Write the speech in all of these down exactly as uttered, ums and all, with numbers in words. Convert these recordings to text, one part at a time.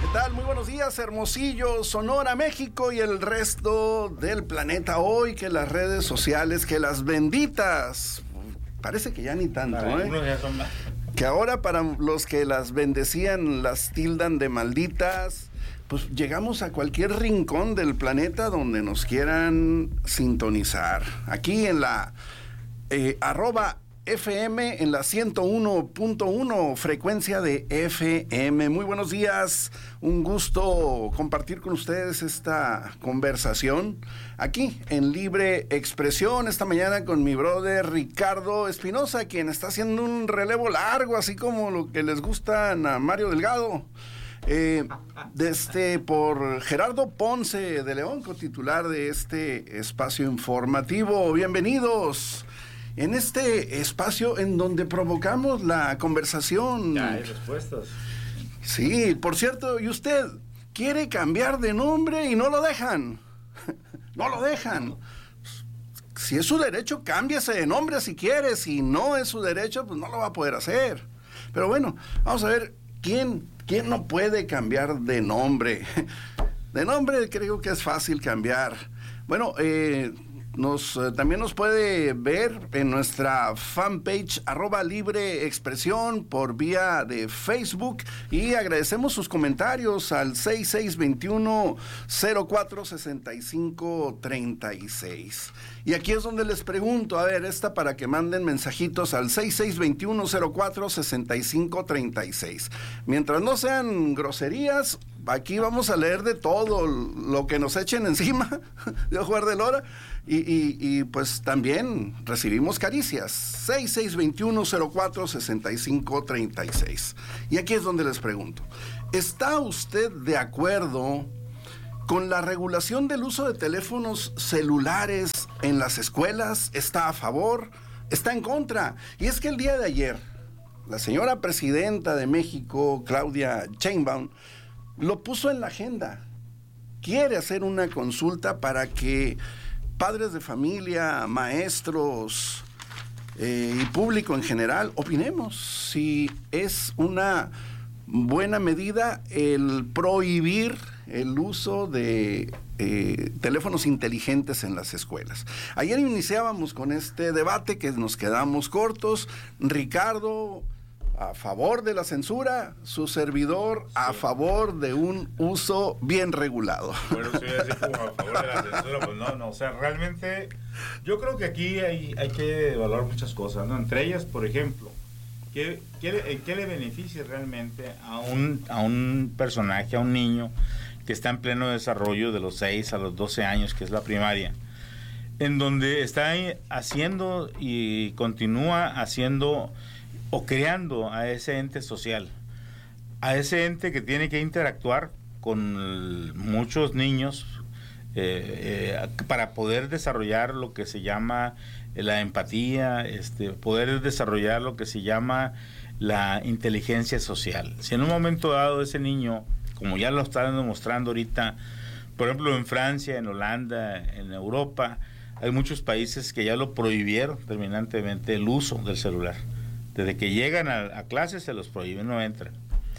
¿Qué tal? Muy buenos días, Hermosillo, Sonora, México y el resto del planeta. Hoy que las redes sociales, que las benditas, parece que ya ni tanto, ¿eh? Que ahora para los que las bendecían las tildan de malditas. Pues llegamos a cualquier rincón del planeta donde nos quieran sintonizar. Aquí en la eh, arroba F M, en la ciento uno punto uno, frecuencia de F M. Muy buenos días, un gusto compartir con ustedes esta conversación aquí en Libre Expresión, esta mañana con mi brother Ricardo Espinosa, quien está haciendo un relevo largo, así como lo que les gusta a Mario Delgado. Eh, desde por Gerardo Ponce de León, cotitular de este espacio informativo. Bienvenidos en este espacio en donde provocamos la conversación. Ya hay respuestas. Sí, por cierto, ¿y usted quiere cambiar de nombre y no lo dejan? No lo dejan. Si es su derecho, cámbiese de nombre si quiere. Si no es su derecho, pues no lo va a poder hacer. Pero bueno, vamos a ver quién... ¿Quién no puede cambiar de nombre? De nombre creo que es fácil cambiar. Bueno, eh, nos, eh, también nos puede ver en nuestra fanpage arroba Libre Expresión por vía de Facebook, y agradecemos sus comentarios al seis seis dos uno cero cuatro seis cinco tres seis. Y aquí es donde les pregunto, a ver, esta para que manden mensajitos al seis seis dos uno cero cuatro seis cinco tres seis. Mientras no sean groserías, aquí vamos a leer de todo lo que nos echen encima, de jugar de lora, y, y, y pues también recibimos caricias. seis seis dos uno cero cuatro seis cinco tres seis. Y aquí es donde les pregunto, ¿está usted de acuerdo con la regulación del uso de teléfonos celulares en las escuelas? ¿Está a favor? ¿Está en contra? Y es que el día de ayer, la señora presidenta de México, Claudia Sheinbaum, lo puso en la agenda. Quiere hacer una consulta para que padres de familia, maestros eh, y público en general opinemos si es una buena medida el prohibir el uso de eh, teléfonos inteligentes en las escuelas. Ayer iniciábamos con este debate que nos quedamos cortos. Ricardo, a favor de la censura, su servidor, sí, a favor de un uso bien regulado. Bueno, si voy a decir como a favor de la censura, pues no, no, o sea, realmente yo creo que aquí hay, hay que evaluar muchas cosas, ¿no? Entre ellas, por ejemplo, ¿qué, qué, qué le beneficia realmente a un, a un personaje, a un niño que está en pleno desarrollo de los seis a los doce años, que es la primaria, en donde está haciendo y continúa haciendo o creando a ese ente social, a ese ente que tiene que interactuar con muchos niños eh, eh, para poder desarrollar lo que se llama la empatía, este, poder desarrollar lo que se llama la inteligencia social. Si en un momento dado ese niño, como ya lo están demostrando ahorita, por ejemplo en Francia, en Holanda, en Europa, hay muchos países que ya lo prohibieron terminantemente el uso del celular. Desde que llegan a, a clases se los prohíben, no entran.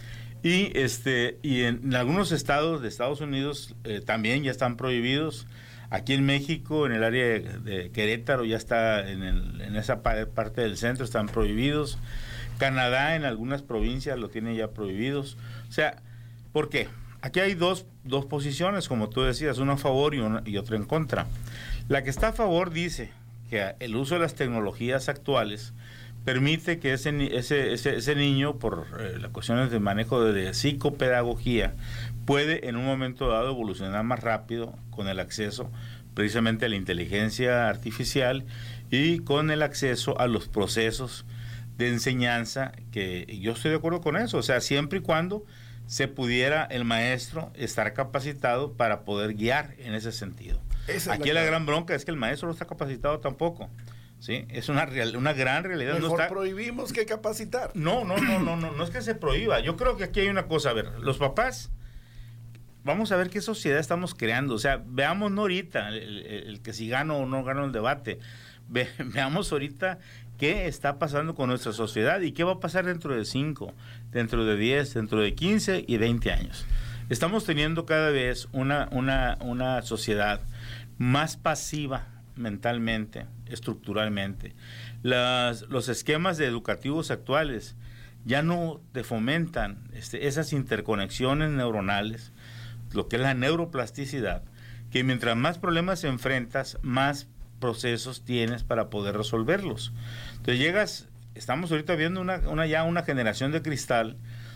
Y este y en, en algunos estados de Estados Unidos eh, también ya están prohibidos. Aquí en México, en el área de, de Querétaro, ya está en, el, en esa parte del centro están prohibidos. Canadá en algunas provincias lo tiene ya prohibidos. O sea, ¿por qué? Aquí hay dos, dos posiciones, como tú decías, una a favor y, una, y otra en contra. La que está a favor dice que el uso de las tecnologías actuales permite que ese, ese, ese, ese niño, por eh, las cuestiones de manejo de, de psicopedagogía, puede en un momento dado evolucionar más rápido con el acceso precisamente a la inteligencia artificial y con el acceso a los procesos de enseñanza, que yo estoy de acuerdo con eso, o sea, siempre y cuando se pudiera el maestro estar capacitado para poder guiar en ese sentido. Esa Aquí la, la gran bronca es que el maestro no está capacitado tampoco. Sí, es una real, una gran realidad. Mejor no está... prohibimos que capacitar. No, no, no, no, no, no es que se prohíba. Yo creo que aquí hay una cosa, a ver, los papás, vamos a ver qué sociedad estamos creando. O sea, veamos no ahorita el, el, el que si gano o no gano el debate. Ve, veamos ahorita qué está pasando con nuestra sociedad y qué va a pasar dentro de cinco, dentro de diez, dentro de quince y veinte años. Estamos teniendo cada vez una, una, una sociedad más pasiva mentalmente, estructuralmente. Las, los esquemas educativos actuales ya no te fomentan este, esas interconexiones neuronales, lo que es la neuroplasticidad, que mientras más problemas enfrentas, más procesos tienes para poder resolverlos. Entonces llegas, estamos ahorita viendo una, una ya una generación de cristal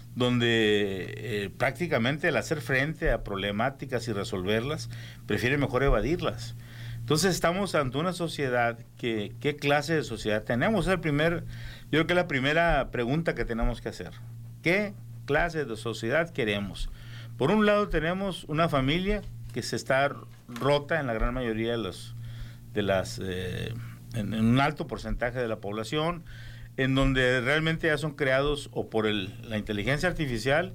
donde eh, prácticamente al hacer frente a problemáticas y resolverlas, prefiere mejor evadirlas. Entonces estamos ante una sociedad que, ¿qué clase de sociedad tenemos? Es el primer, yo creo que es la primera pregunta que tenemos que hacer. ¿Qué clase de sociedad queremos? Por un lado tenemos una familia que se está rota en la gran mayoría de los, de las, eh, en, en un alto porcentaje de la población, en donde realmente ya son creados o por el, la inteligencia artificial,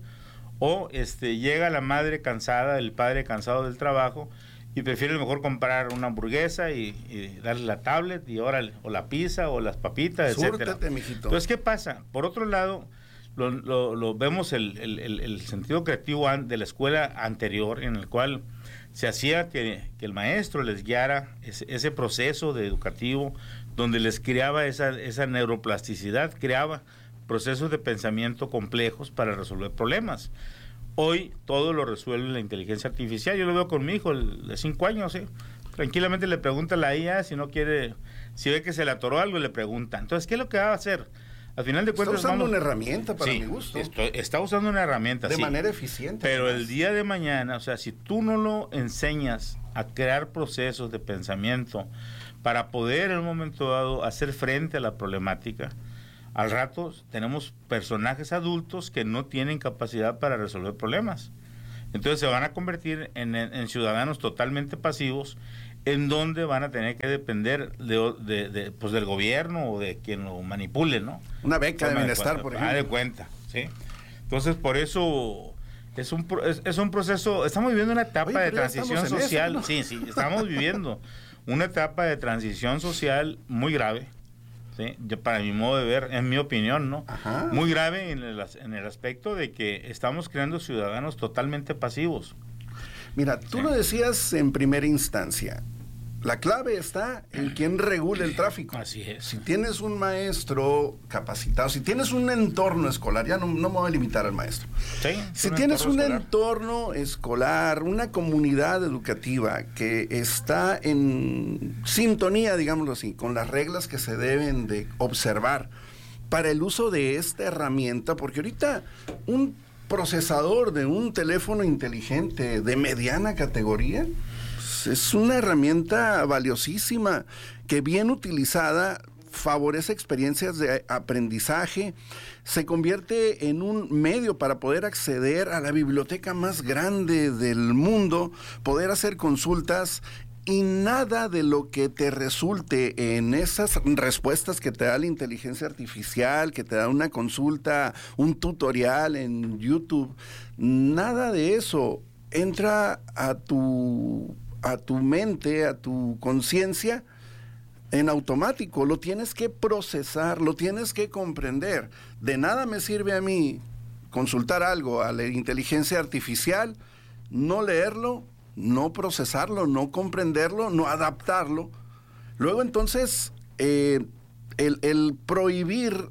o este, llega la madre cansada, el padre cansado del trabajo, y prefiere mejor comprar una hamburguesa y, y darle la tablet, y órale, o la pizza, o las papitas, etcétera. Súrtate, mijito. Entonces, ¿qué pasa? Por otro lado, lo, lo, lo vemos el, el, el, el sentido creativo de la escuela anterior, en el cual se hacía que, que el maestro les guiara ese, ese proceso de educativo, donde les creaba esa, esa neuroplasticidad, creaba procesos de pensamiento complejos para resolver problemas. Hoy todo lo resuelve la inteligencia artificial. Yo lo veo con mi hijo, el de cinco años, ¿sí? Tranquilamente le pregunta a la I A si no quiere, si ve que se le atoró algo, le pregunta. Entonces, ¿qué es lo que va a hacer? Al final de cuentas, está usando vamos, una herramienta para sí, mi gusto. Estoy, está usando una herramienta, de sí, manera eficiente. Pero además. El día de mañana, o sea, si tú no lo enseñas a crear procesos de pensamiento para poder en un momento dado hacer frente a la problemática, al rato tenemos personajes adultos que no tienen capacidad para resolver problemas. Entonces se van a convertir en, en, en ciudadanos totalmente pasivos, en donde van a tener que depender de, de, de, pues del gobierno o de quien lo manipule, ¿no? Una beca de bienestar, por ejemplo. Ah, de cuenta, ¿sí? Entonces, por eso es un, es, es un proceso, estamos viviendo una etapa Oye, de transición social. Eso, ¿no? Sí, sí, estamos viviendo una etapa de transición social muy grave. ¿Sí? Yo, para mi modo de ver, en mi opinión, ¿no? Ajá. Muy grave en el, en el aspecto de que estamos creando ciudadanos totalmente pasivos. Mira, tú sí. Lo decías en primera instancia. La clave está en quien regule el tráfico. Así es. Si tienes un maestro capacitado, si tienes un entorno escolar, ya no, no me voy a limitar al maestro. Sí, si un tienes entorno un escolar. entorno escolar, una comunidad educativa que está en sintonía, digámoslo así, con las reglas que se deben de observar para el uso de esta herramienta, porque ahorita un procesador de un teléfono inteligente de mediana categoría es una herramienta valiosísima que bien utilizada favorece experiencias de aprendizaje, se convierte en un medio para poder acceder a la biblioteca más grande del mundo, poder hacer consultas y nada de lo que te resulte en esas respuestas que te da la inteligencia artificial, que te da una consulta, un tutorial en YouTube, nada de eso entra a tu a tu mente, a tu conciencia en automático. Lo tienes que procesar, lo tienes que comprender. De nada me sirve a mí consultar algo a la inteligencia artificial, no leerlo, no procesarlo, no comprenderlo, no adaptarlo. Luego entonces eh, el, el prohibir,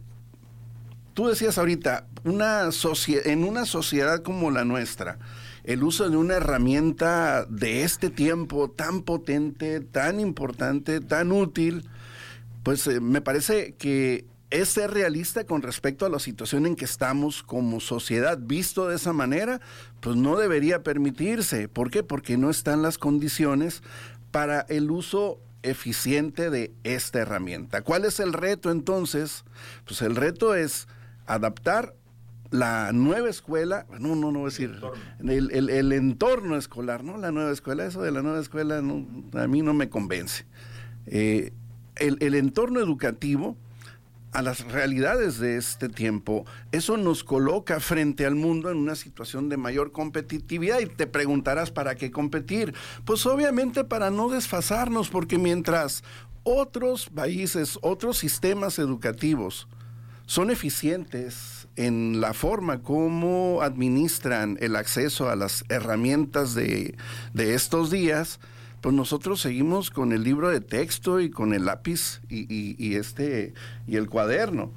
tú decías ahorita, una socie- en una sociedad como la nuestra, el uso de una herramienta de este tiempo tan potente, tan importante, tan útil, pues eh, me parece que es ser realista con respecto a la situación en que estamos como sociedad. Visto de esa manera, pues no debería permitirse. ¿Por qué? Porque no están las condiciones para el uso eficiente de esta herramienta. ¿Cuál es el reto entonces? Pues el reto es adaptar la nueva escuela, no, no, no voy a decir, el, el, el entorno escolar, ¿no? La nueva escuela, eso de la nueva escuela no, a mí no me convence. Eh, el, el entorno educativo a las realidades de este tiempo, eso nos coloca frente al mundo en una situación de mayor competitividad y te preguntarás, ¿para qué competir? Pues obviamente para no desfasarnos, porque mientras otros países, otros sistemas educativos son eficientes en la forma como administran el acceso a las herramientas de, de estos días, pues nosotros seguimos con el libro de texto y con el lápiz y, y, y este y el cuaderno.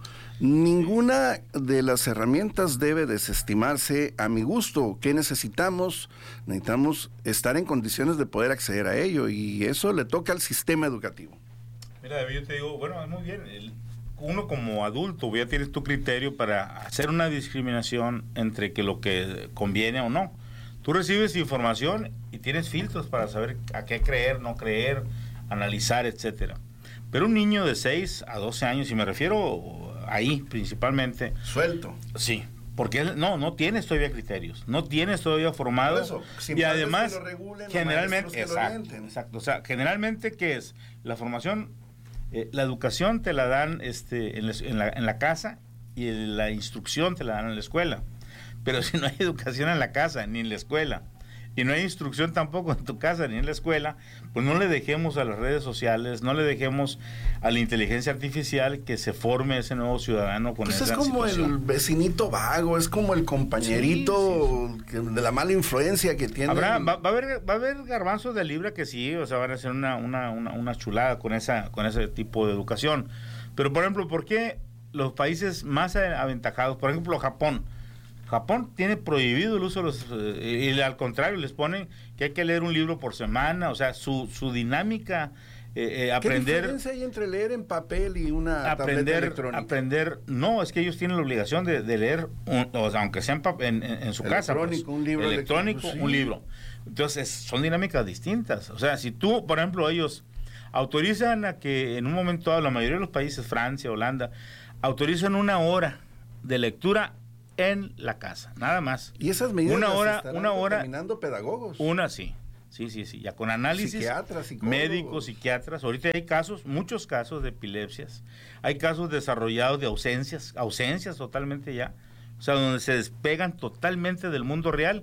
Ninguna de las herramientas debe desestimarse a mi gusto. ¿Qué necesitamos? Necesitamos estar en condiciones de poder acceder a ello, y eso le toca al sistema educativo. Mira, David, yo te digo, bueno, muy bien, el, uno como adulto ya tienes tu criterio para hacer una discriminación entre que lo que conviene o no. Tú recibes información y tienes filtros para saber a qué creer, no creer, analizar, etcétera. Pero un niño de seis a doce años, y me refiero ahí principalmente... Suelto. Sí, porque él no, no tienes todavía criterios, no tienes todavía formado. Eso, y además, que lo regulen, generalmente, exacto, exacto, o sea, generalmente, ¿qué es? La formación, eh, la educación te la dan este, en, la, en, la, en la casa, y el, la instrucción te la dan en la escuela. Pero si no hay educación en la casa ni en la escuela, y no hay instrucción tampoco en tu casa ni en la escuela, pues no le dejemos a las redes sociales, no le dejemos a la inteligencia artificial que se forme ese nuevo ciudadano con pues esa es como situación. El vecinito vago, es como el compañerito sí, sí, sí. de la mala influencia que tiene. Habrá, va, va a haber, va a haber garbanzos de libra que sí, o sea, van a hacer una, una, una, una chulada con esa, con ese tipo de educación. Pero por ejemplo, ¿por qué los países más aventajados, por ejemplo Japón? Japón tiene prohibido el uso de los... Eh, y al contrario, les ponen que hay que leer un libro por semana, o sea, su, su dinámica, eh, eh, aprender... ¿Qué diferencia hay entre leer en papel y una aprender, tableta electrónica? Aprender, no, es que ellos tienen la obligación de, de leer, un, o sea, aunque sea en, en, en su casa. Electrónico, pues, un libro. Electrónico, sí. un libro. Entonces, son dinámicas distintas. O sea, si tú, por ejemplo, ellos autorizan a que en un momento dado, la mayoría de los países, Francia, Holanda, autorizan una hora de lectura en la casa, nada más. Y esas medidas una hora, las una hora, determinando pedagogos. Una sí, sí, sí, sí, ya con análisis, psiquiatras, psicólogos, médicos, psiquiatras. Ahorita hay casos, muchos casos de epilepsias, hay casos desarrollados de ausencias, ausencias totalmente ya, o sea, donde se despegan totalmente del mundo real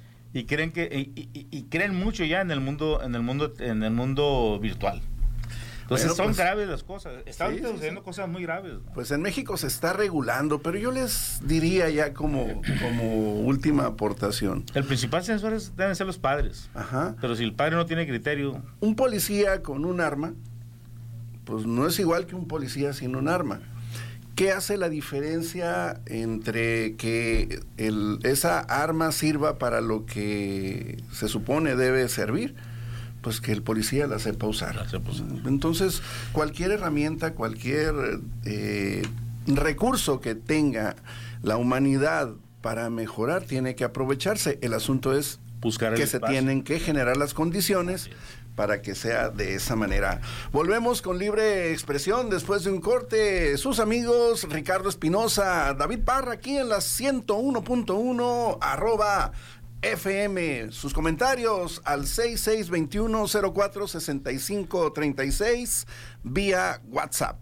y creen que y, y, y creen mucho ya en el mundo, en el mundo, en el mundo virtual. Entonces bueno, son pues, graves las cosas, están sí, sucediendo sí. cosas muy graves, ¿no? Pues en México se está regulando, pero yo les diría ya como, como última aportación. El principal censor es, deben ser los padres. Ajá. Pero si el padre no tiene criterio... Un policía con un arma, pues no es igual que un policía sin un arma. ¿Qué hace la diferencia entre que el, esa arma sirva para lo que se supone debe servir? Pues que el policía la sepa usar. La sepa usar. Entonces, cualquier herramienta, cualquier eh, recurso que tenga la humanidad para mejorar, tiene que aprovecharse. El asunto es buscar que se espacio. tienen que generar las condiciones para que sea de esa manera. Volvemos con Libre Expresión después de un corte. Sus amigos Ricardo Espinosa, David Parra, aquí en la ciento uno punto uno, arroba F M. Sus comentarios al seis seis dos uno cero cuatro seis cinco tres seis vía WhatsApp.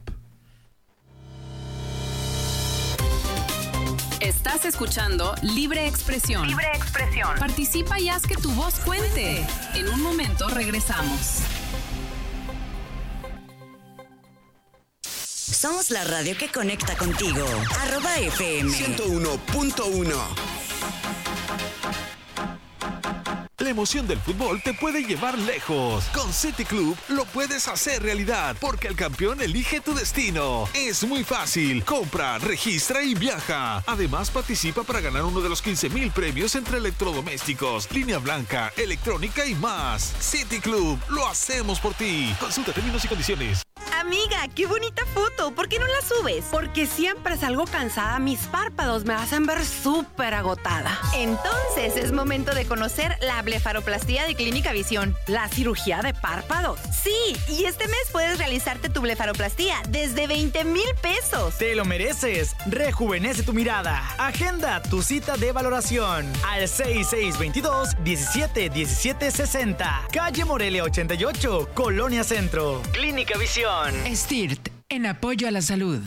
Estás escuchando Libre Expresión. Libre Expresión. Participa y haz que tu voz cuente. En un momento regresamos. Somos la radio que conecta contigo. Arroba F M. ciento uno punto uno. La emoción del fútbol te puede llevar lejos. Con City Club lo puedes hacer realidad porque el campeón elige tu destino. Es muy fácil. Compra, registra y viaja. Además, participa para ganar uno de los quince mil premios entre electrodomésticos, línea blanca, electrónica y más. City Club, lo hacemos por ti. Consulta términos y condiciones. Amiga, qué bonita foto. ¿Por qué no la subes? Porque siempre salgo cansada. Mis párpados me hacen ver súper agotada. Entonces es momento de conocer la blefaroplastía de Clínica Visión. ¿La cirugía de párpados? Sí, y este mes puedes realizarte tu blefaroplastía desde veinte mil pesos. Te lo mereces. Rejuvenece tu mirada. Agenda tu cita de valoración al seis seis dos dos, diecisiete diecisiete sesenta. Calle Morelia ochenta y ocho, Colonia Centro. Clínica Visión. STIRT, en apoyo a la salud.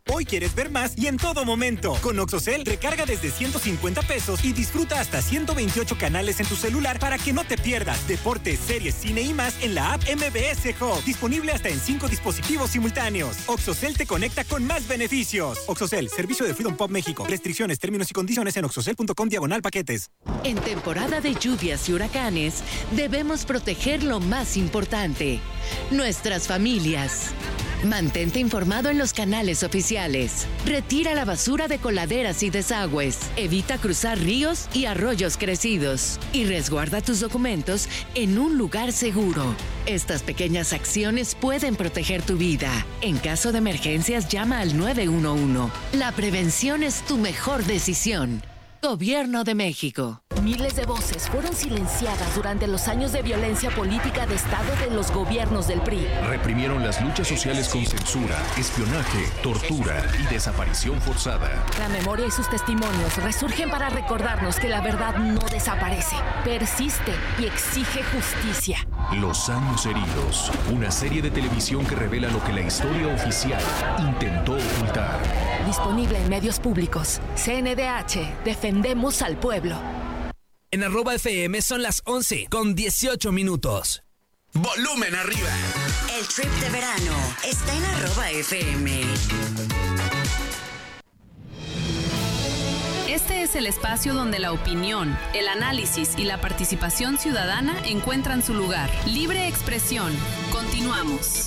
Hoy quieres ver más y en todo momento. Con Oxocel, recarga desde ciento cincuenta pesos y disfruta hasta ciento veintiocho canales en tu celular para que no te pierdas deportes, series, cine y más en la app M B S Hub. Disponible hasta en cinco dispositivos simultáneos. Oxocel te conecta con más beneficios. Oxocel, servicio de Freedom Pop México. Restricciones, términos y condiciones en oxocel punto com diagonal paquetes. En temporada de lluvias y huracanes, debemos proteger lo más importante: nuestras familias. Mantente informado en los canales oficiales. Retira la basura de coladeras y desagües. Evita cruzar ríos y arroyos crecidos. Y resguarda tus documentos en un lugar seguro. Estas pequeñas acciones pueden proteger tu vida. En caso de emergencias, llama al nueve uno uno. La prevención es tu mejor decisión. Gobierno de México. Miles de voces fueron silenciadas durante los años de violencia política de Estado de los gobiernos del P R I. Reprimieron las luchas sociales con censura, espionaje, tortura y desaparición forzada. La memoria y sus testimonios resurgen para recordarnos que la verdad no desaparece, persiste y exige justicia. Los años heridos, una serie de televisión que revela lo que la historia oficial intentó ocultar. Disponible en medios públicos. C N D H, defendemos al pueblo. En arroba F M son las once con dieciocho minutos. ¡Volumen arriba! El trip de verano está en arroba F M. Este es el espacio donde la opinión, el análisis y la participación ciudadana encuentran su lugar. Libre expresión. Continuamos.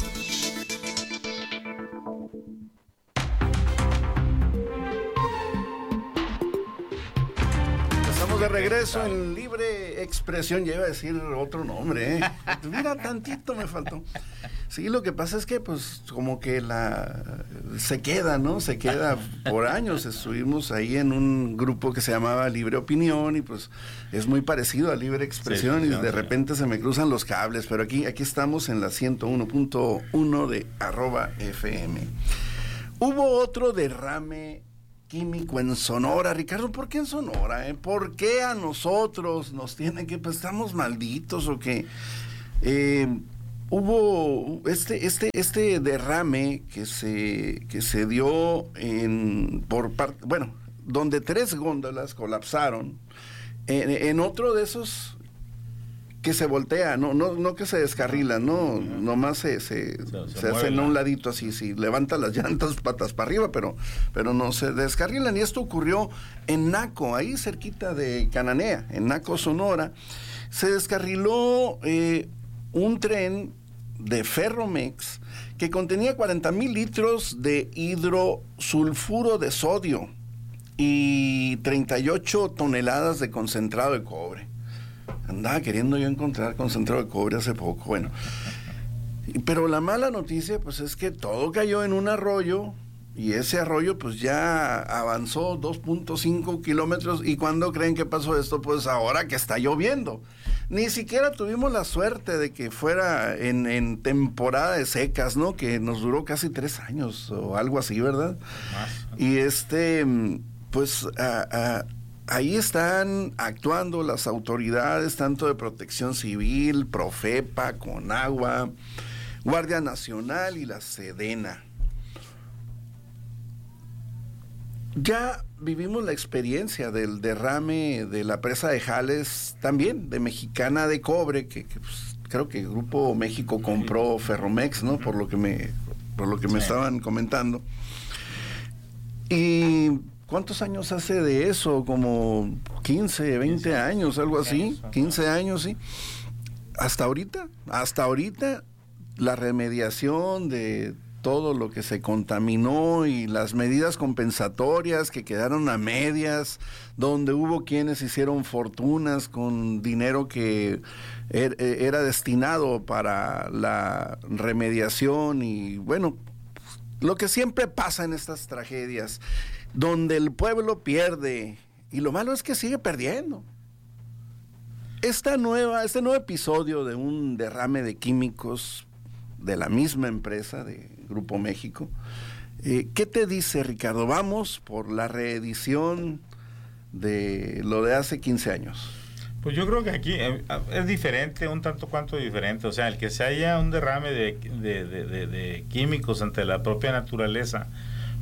De regreso en Libre Expresión. Ya iba a decir otro nombre, ¿eh? Mira, tantito me faltó. Sí, lo que pasa es que pues como que la se queda, ¿no? Se queda por años. Estuvimos ahí en un grupo que se llamaba Libre Opinión y pues es muy parecido a Libre Expresión, sí, y de repente se me cruzan los cables, pero aquí, aquí estamos en la ciento uno punto uno de arroba F M. Hubo otro derrame químico en Sonora. Ricardo, ¿por qué en Sonora? Eh? ¿Por qué a nosotros nos tienen que, pues estamos malditos o qué? Eh, hubo este, este, este derrame que se, que se dio en, por parte, bueno, donde tres góndolas colapsaron, en, en otro de esos que se voltea, no, no, no que se descarrila, no, nomás se, se, se, se, se hacen a un ladito así, sí, levanta las llantas patas para arriba, pero, pero no se descarrilan. Y esto ocurrió en Naco, ahí cerquita de Cananea, en Naco, Sonora. Se descarriló eh, un tren de Ferromex que contenía cuarenta mil litros de hidrosulfuro de sodio y treinta y ocho toneladas de concentrado de cobre. Andaba queriendo yo encontrar concentrado de cobre hace poco, bueno. Pero la mala noticia, pues, es que todo cayó en un arroyo, y ese arroyo, pues, ya avanzó dos punto cinco kilómetros, y ¿cuándo creen que pasó esto? Pues ahora que está lloviendo. Ni siquiera tuvimos la suerte de que fuera en, en temporada de secas, ¿no? Que nos duró casi tres años, o algo así, ¿verdad? Más. Y este, pues, a... a ahí están actuando las autoridades, tanto de Protección Civil, Profepa, Conagua, Guardia Nacional y la Sedena. Ya vivimos la experiencia del derrame de la presa de Jales, también de Mexicana de Cobre, que, que pues, creo que el Grupo México compró Ferromex, ¿no? Por lo que me, por lo que me sí. estaban comentando. Y ¿cuántos años hace de eso? Como quince, veinte años, algo así. quince años, sí. Hasta ahorita, hasta ahorita, la remediación de todo lo que se contaminó y las medidas compensatorias que quedaron a medias, donde hubo quienes hicieron fortunas con dinero que er, era destinado para la remediación y, bueno, lo que siempre pasa en estas tragedias, donde el pueblo pierde, y lo malo es que sigue perdiendo. Esta nueva, este nuevo episodio de un derrame de químicos de la misma empresa, de Grupo México, eh, ¿qué te dice, Ricardo? Vamos por la reedición de lo de hace quince años. Pues yo creo que aquí es diferente, un tanto cuanto diferente, o sea, el que se haya un derrame de, de, de, de, de químicos ante la propia naturaleza,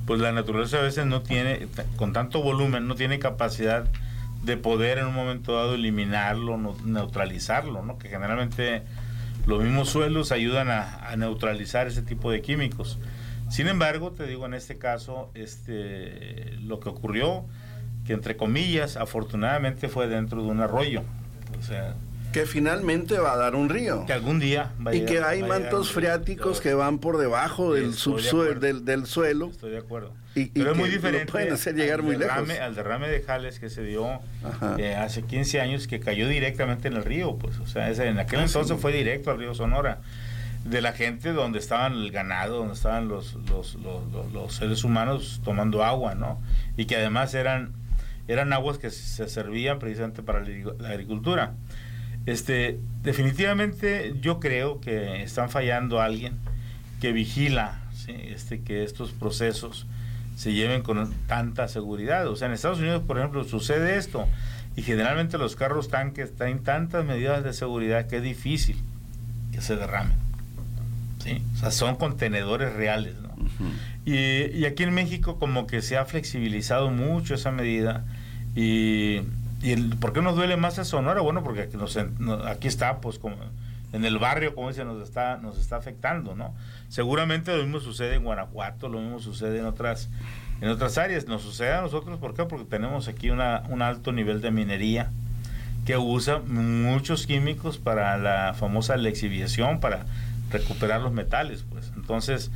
pues la naturaleza a veces no tiene, con tanto volumen, no tiene capacidad de poder en un momento dado eliminarlo, no, neutralizarlo, ¿no? Que generalmente los mismos suelos ayudan a, a neutralizar ese tipo de químicos. Sin embargo, te digo, en este caso, este, lo que ocurrió, que entre comillas, afortunadamente fue dentro de un arroyo. O sea, que finalmente va a dar un río. Que algún día va a Y llegar, que hay mantos freáticos que van por debajo del subsuelo, de del, del suelo. Estoy de acuerdo. Y, Pero y es muy que diferente lo pueden hacer llegar muy derrame, lejos. al derrame de Jales que se dio eh, hace quince años, que cayó directamente en el río, pues, o sea, ese, en aquel ah, entonces sí. fue directo al río Sonora, de la gente donde estaban el ganado, donde estaban los, los, los, los, los seres humanos tomando agua, ¿no? Y que además eran, eran aguas que se servían precisamente para la agricultura. Este, definitivamente yo creo que están fallando a alguien que vigila, ¿sí? este, que estos procesos se lleven con tanta seguridad. O sea, en Estados Unidos, por ejemplo, sucede esto, y generalmente los carros tanques traen tantas medidas de seguridad que es difícil que se derramen, ¿sí? O sea, son contenedores reales, ¿no? Uh-huh. y, y aquí en México como que se ha flexibilizado mucho esa medida. Y, y el, ¿por qué nos duele más a Sonora? Bueno, porque aquí, nos, aquí está, pues, como en el barrio, como dicen, nos está, nos está afectando, ¿no? Seguramente lo mismo sucede en Guanajuato, lo mismo sucede en otras, en otras áreas. Nos sucede a nosotros, ¿por qué? Porque tenemos aquí una, un alto nivel de minería que usa muchos químicos para la famosa lixiviación, para recuperar los metales, pues. Entonces,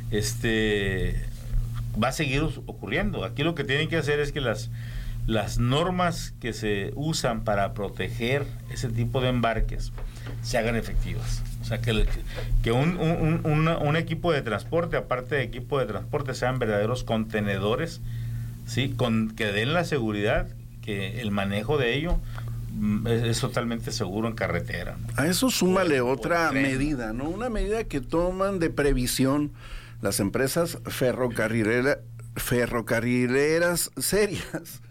este va a seguir ocurriendo. Aquí lo que tienen que hacer es que las las normas que se usan para proteger ese tipo de embarques se hagan efectivas. O sea, que, que un, un, un, un equipo de transporte, aparte de equipo de transporte, sean verdaderos contenedores, ¿sí? Con, que den la seguridad que el manejo de ello es, es totalmente seguro en carretera, ¿no? A eso súmale o, otra o medida, ¿no? Una medida que toman de previsión las empresas ferrocarrilera, ferrocarrileras serias.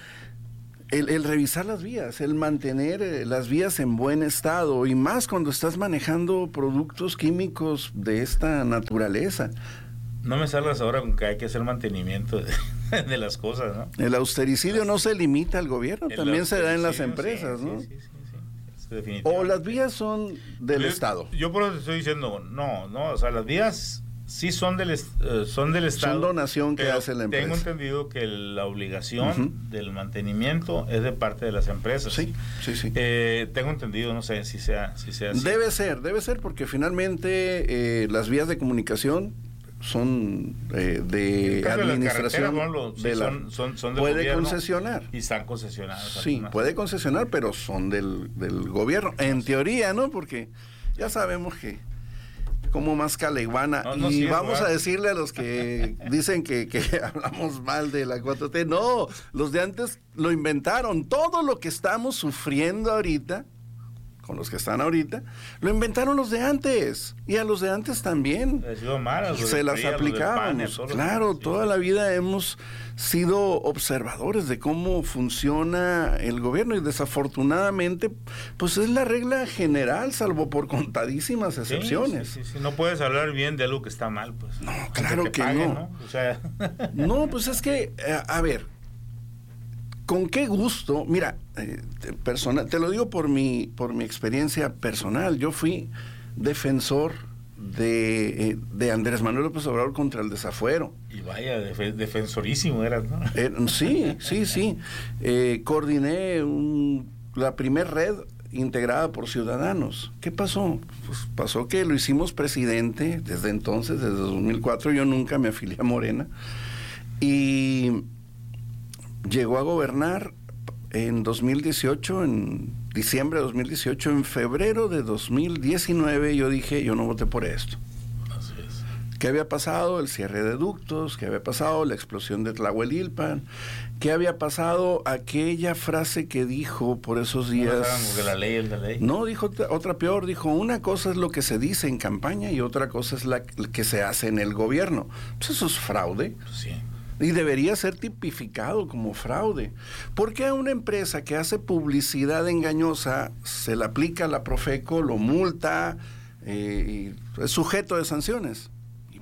El, el revisar las vías, el mantener eh, las vías en buen estado, y más cuando estás manejando productos químicos de esta naturaleza. No me salgas ahora con que hay que hacer mantenimiento de, de las cosas, ¿no? El austericidio no se limita al gobierno, el también se da en las empresas, sí, ¿no? Sí, sí, sí, sí. O las vías son del yo, Estado. Yo por eso estoy diciendo, no, no, o sea, las vías sí son del, uh, son del Estado. Son donación que hace la empresa. Tengo entendido que la obligación uh-huh. del mantenimiento es de parte de las empresas. Sí, sí, sí. Eh, tengo entendido, no sé si sea, si sea así. Debe ser, debe ser, porque finalmente eh, las vías de comunicación son eh, de administración. De los, de sí, la, son, son, son del puede concesionar. Y están concesionadas. Sí, algunas. Puede concesionar, pero son del, del gobierno. En teoría, ¿no? Porque ya sabemos que como más caleguana, no, no, y sí, vamos a decirle a los que dicen que, que hablamos mal de la cuatro T, no, los de antes lo inventaron. Todo lo que estamos sufriendo ahorita, con los que están ahorita, lo inventaron los de antes, y a los de antes también mal, se las fría, aplicábamos. Claro, toda la vida hemos sido observadores de cómo funciona el gobierno, y desafortunadamente pues es la regla general, salvo por contadísimas excepciones. Sí, sí, sí, sí. No puedes hablar bien de algo que está mal, pues. No, claro que, que paguen, no. ¿no? O sea... no, pues es que, a, a ver, con qué gusto, mira, eh, persona, te lo digo por mi, por mi experiencia personal, yo fui defensor de, eh, de Andrés Manuel López Obrador contra el desafuero. Y vaya, def- defensorísimo eras, ¿no? Eh, sí, sí, sí. Eh, coordiné un, la primer red integrada por ciudadanos. ¿Qué pasó? Pues pasó que lo hicimos presidente desde entonces, desde dos mil cuatro, yo nunca me afilié a Morena, y llegó a gobernar en dos mil dieciocho, en diciembre de dos mil dieciocho, en febrero de dos mil diecinueve, yo dije, yo no voté por esto. Así es. ¿Qué había pasado? El cierre de ductos, ¿qué había pasado? La explosión de Tlahuelilpan, ¿qué había pasado? Aquella frase que dijo por esos días... No, que la ley es la ley. No, dijo otra peor, dijo, una cosa es lo que se dice en campaña y otra cosa es la que se hace en el gobierno. Pues eso es fraude. Sí. Y debería ser tipificado como fraude. ¿Por qué a una empresa que hace publicidad engañosa se le aplica la Profeco, lo multa, eh, y es sujeto de sanciones?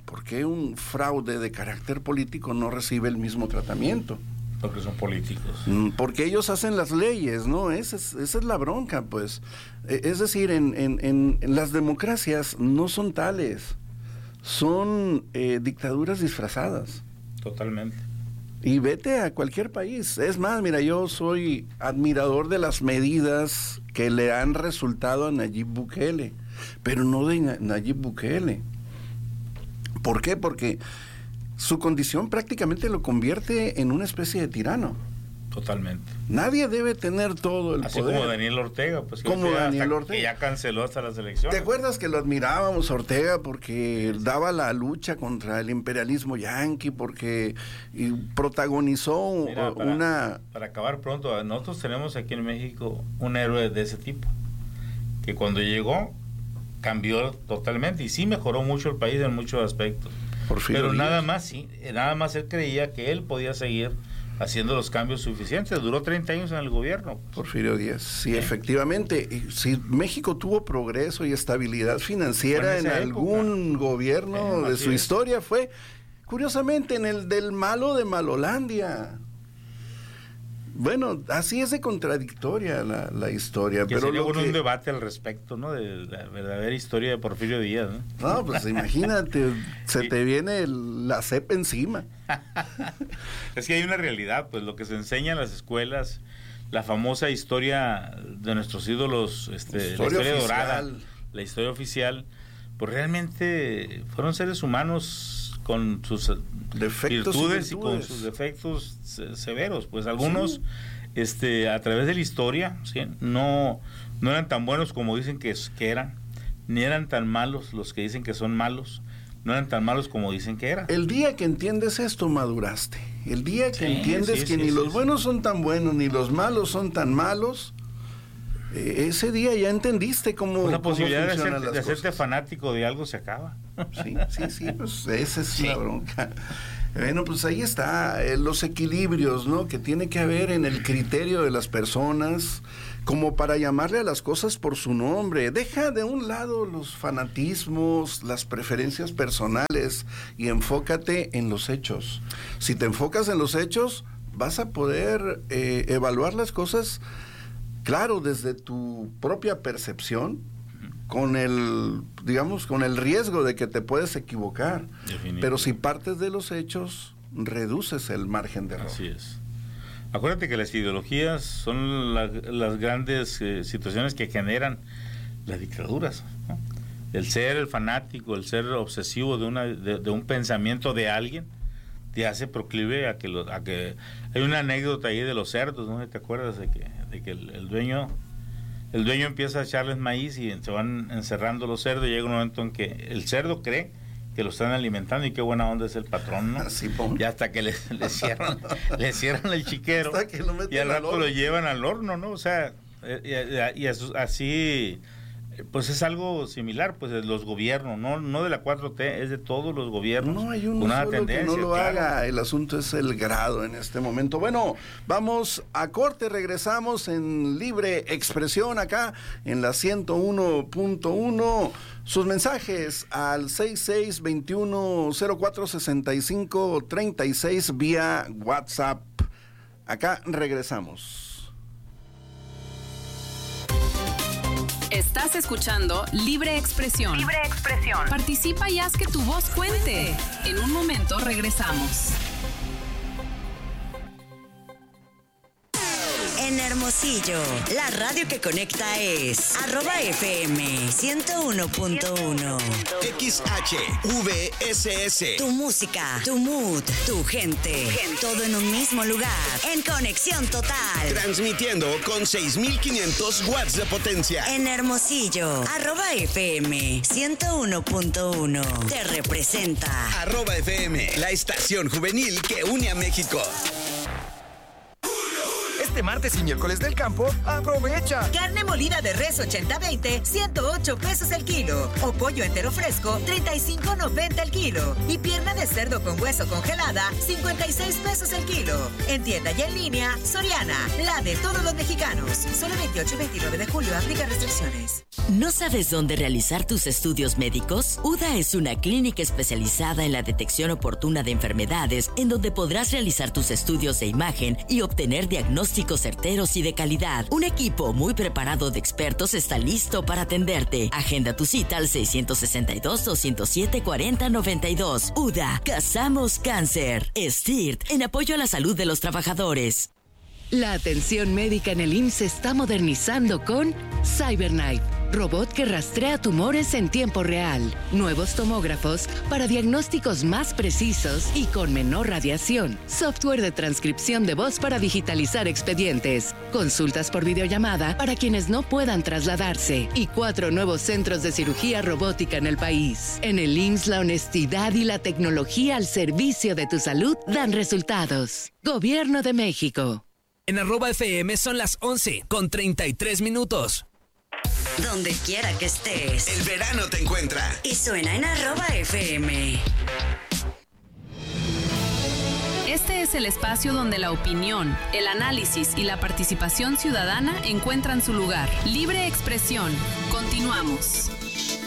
¿por qué un fraude de carácter político no recibe el mismo tratamiento? Porque son políticos. Porque ellos hacen las leyes, ¿no? Esa es, esa es la bronca, pues. Es decir, en, en, en, en las democracias no son tales, son eh, dictaduras disfrazadas. Totalmente. Y vete a cualquier país. Es más, mira, yo soy admirador de las medidas que le han resultado a Nayib Bukele, pero no de Na- Nayib Bukele. ¿Por qué? Porque su condición prácticamente lo convierte en una especie de tirano. Totalmente. Nadie debe tener todo el Así poder. como Daniel Ortega, pues que Como ya Daniel hasta- Ortega. que ya canceló hasta las elecciones. ¿Te acuerdas que lo admirábamos a Ortega porque daba la lucha contra el imperialismo yanqui, porque y protagonizó Mira, para, una... para acabar pronto, nosotros tenemos aquí en México un héroe de ese tipo, que cuando llegó cambió totalmente y sí mejoró mucho el país en muchos aspectos. Porfirio Pero Díaz. nada más, sí, nada más él creía que él podía seguir haciendo los cambios suficientes. Duró treinta años en el gobierno. Porfirio Díaz, sí, efectivamente. Y si México tuvo progreso y estabilidad financiera en esa algún gobierno Eh, de así su es. historia, fue curiosamente en el del malo de Malolandia. Bueno, así es de contradictoria la, la historia. Que pero sería lo bueno que- un debate al respecto, ¿no? De la verdadera historia de Porfirio Díaz, ¿no? No, pues imagínate, se te viene el- la cepa encima. Es que hay una realidad, pues lo que se enseña en las escuelas, la famosa historia de nuestros ídolos, este, la Historia historia oficial. dorada, la historia oficial, pues realmente fueron seres humanos con sus Defectos y virtudes y, con virtudes. sus defectos se- severos, pues algunos, sí. este, a través de la historia, ¿sí? no, no eran tan buenos como dicen que, es- que eran, ni eran tan malos los que dicen que son malos, no eran tan malos como dicen que eran. El día que entiendes esto, maduraste. El día que Sí, entiendes sí, que sí, ni sí, los sí. buenos son tan buenos, ni los malos son tan malos, eh, ese día ya entendiste cómo, Pues la cómo posibilidad de, funcionan hacer- las de hacerte cosas. fanático de algo se acaba. Sí, sí, sí, pues esa es la bronca. Bueno, pues ahí está, eh, los equilibrios, ¿no? Que tiene que haber en el criterio de las personas, como para llamarle a las cosas por su nombre. Deja de un lado los fanatismos, las preferencias personales y enfócate en los hechos. Si te enfocas en los hechos, vas a poder eh, evaluar las cosas, claro, desde tu propia percepción, con el, digamos, con el riesgo de que te puedes equivocar. Pero si partes de los hechos, reduces el margen de error. Así es. Acuérdate que las ideologías son la- las grandes eh, situaciones que generan las dictaduras, ¿no? El ser el fanático, el ser obsesivo de una de, de un pensamiento de alguien te hace proclive a que lo, a que hay una anécdota ahí de los cerdos, ¿no? ¿Te acuerdas de que, de que el, el dueño el dueño empieza a echarles maíz y se van encerrando los cerdos y llega un momento en que el cerdo cree que lo están alimentando y qué buena onda es el patrón, ¿no? Así, y hasta que le, le cierran le cierran el chiquero y al rato lo llevan al horno, ¿no? O sea, eh, y, y eso- así pues es algo similar, pues de los gobiernos, no no de la cuatro T, es de todos los gobiernos. No hay uno una solo tendencia, que no lo claro. haga. El asunto es el grado en este momento. Bueno, vamos a corte, regresamos en Libre Expresión acá en la ciento uno punto uno. Sus mensajes al seis seis dos uno cero cuatro seis cinco tres seis vía WhatsApp. Acá regresamos. Estás escuchando Libre Expresión. Libre Expresión. Participa y haz que tu voz cuente. En un momento regresamos. En Hermosillo, la radio que conecta es arroba F M ciento uno punto uno. X H V S S. Tu música, tu mood, tu gente, todo en un mismo lugar. En conexión total. Transmitiendo con seis mil quinientos watts de potencia. En Hermosillo, arroba F M ciento uno punto uno. Te representa. Arroba F M, la estación juvenil que une a México. Este martes y miércoles del campo, ¡aprovecha! Carne molida de res ochenta veinte, ciento ocho pesos el kilo. O pollo entero fresco, treinta y cinco noventa el kilo. Y pierna de cerdo con hueso congelada, cincuenta y seis pesos el kilo. En tienda y en línea, Soriana, la de todos los mexicanos. Solo veintiocho y veintinueve de julio, aplica restricciones. ¿No sabes dónde realizar tus estudios médicos? U D A es una clínica especializada en la detección oportuna de enfermedades, en donde podrás realizar tus estudios de imagen y obtener diagnósticos certeros y de calidad. Un equipo muy preparado de expertos está listo para atenderte. Agenda tu cita al seiscientos sesenta y dos, doscientos siete, cuarenta, noventa y dos. U D A, Cazamos Cáncer. S T I R T, en apoyo a la salud de los trabajadores. La atención médica en el I M S se está modernizando con CyberKnife, robot que rastrea tumores en tiempo real, nuevos tomógrafos para diagnósticos más precisos y con menor radiación, software de transcripción de voz para digitalizar expedientes, consultas por videollamada para quienes no puedan trasladarse y cuatro nuevos centros de cirugía robótica en el país. En el I M S S la honestidad y la tecnología al servicio de tu salud dan resultados. Gobierno de México. En arroba F M son las once con treinta y tres minutos. Donde quiera que estés, el verano te encuentra. Y suena en arroba F M. Este es el espacio donde la opinión, el análisis y la participación ciudadana encuentran su lugar. Libre expresión. Continuamos.